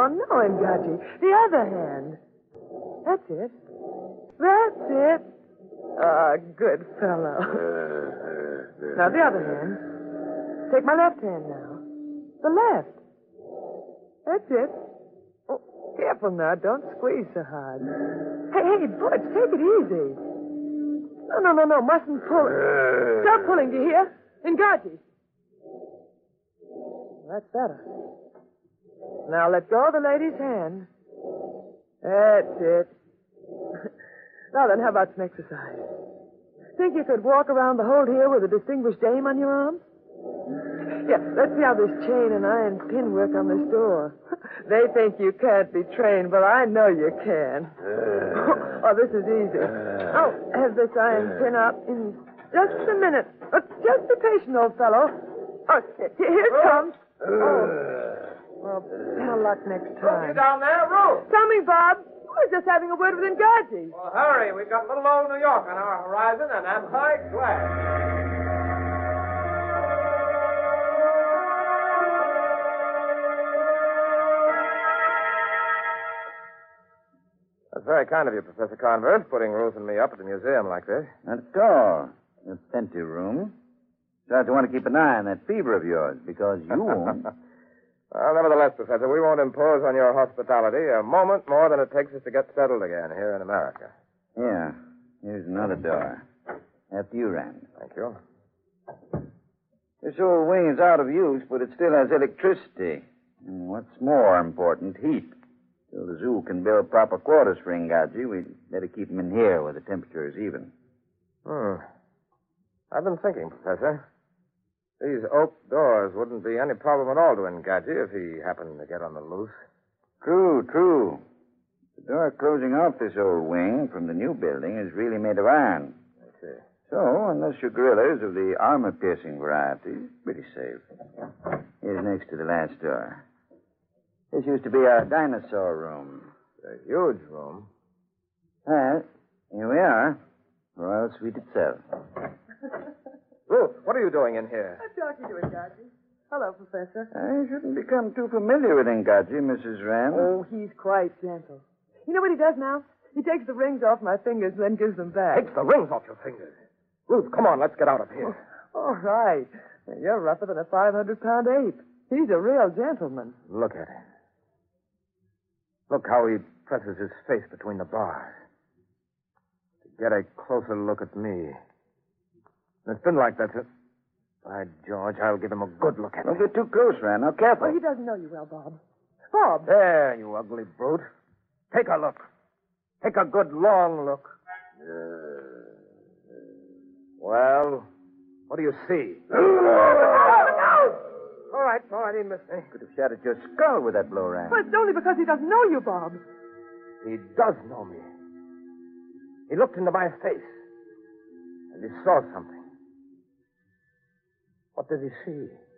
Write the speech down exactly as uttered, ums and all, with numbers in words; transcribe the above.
Oh, no, Engaji. The other hand. That's it. That's it. Ah, good fellow. Now, the other hand. Take my left hand now. The left. That's it. Oh, careful now. Don't squeeze so hard. Hey, hey, Butch, take it easy. No, no, no, no. Mustn't pull. Stop pulling, do you hear? Engaji. That's better. Now let go of the lady's hand. That's it. Now then, how about some exercise? Think you could walk around the hold here with a distinguished dame on your arm? Yeah, let's see how this chain and iron pin work on this door. They think you can't be trained, but I know you can. Oh, this is easy. Oh, have this iron pin up in just a minute. Oh, just be patient, old fellow. Oh, here it comes. Oh. Well, better luck next time. You down there, Ruth? Coming, Bob. I was just having a word with Engaji. Well, hurry. We've got little old New York on our horizon, and I'm quite glad. That's very kind of you, Professor Converse, putting Ruth and me up at the museum like this. Not at all. It's plenty room. Besides, I want to keep an eye on that fever of yours, because you won't. Well, nevertheless, Professor, we won't impose on your hospitality a moment more than it takes us to get settled again here in America. Yeah. Here's another door. After you, Rand. Thank you. This old wing is out of use, but it still has electricity. And what's more important, heat. So the zoo can build proper quarters for Engaji, we'd better keep him in here where the temperature is even. Hmm. I've been thinking, Professor. These oak doors wouldn't be any problem at all to Engaji if he happened to get on the loose. True, true. The door closing off this old wing from the new building is really made of iron. I see. So, unless your gorillas of the armor-piercing variety, pretty safe. Here's next to the last door. This used to be our dinosaur room. A huge room. Well, here we are. Royal Suite itself. Ruth, what are you doing in here? I'm talking to Engaji. Hello, Professor. I shouldn't become too familiar with Engaji, Missus Rand. Oh, he's quite gentle. You know what he does now? He takes the rings off my fingers and then gives them back. Takes the rings off your fingers. Ruth, come on, let's get out of here. All right. You're rougher than a five hundred pound ape. He's a real gentleman. Look at him. Look how he presses his face between the bars. To get a closer look at me. It's been like that. Since... By George, I'll give him a good look at Don't me. get too close, Rand. Now, careful. Oh, he doesn't know you well, Bob. Bob. There, you ugly brute. Take a look. Take a good long look. Uh, well, what do you see? All right, all right, he missed me. Could have shattered your skull with that blow, Rand. But it's only because he doesn't know you, Bob. He does know me. He looked into my face, and he saw something. What did he see?